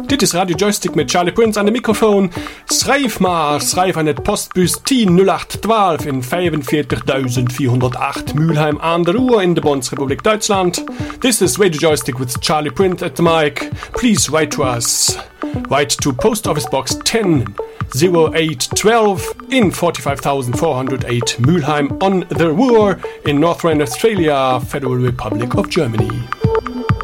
Dit is Radio Joystick mit Charlie Prince an dem Mikrofon. Schreif an het Postbus 100812 in 45408 Mülheim an der Ruhr in der Bundesrepublik Deutschland. This is Radio Joystick with Charlie Prince at the mic. Please write to us. Write to Post Office Box 100812 in 45408 Mülheim on the Ruhr in North Rhine-Westphalia, Federal Republic of Germany.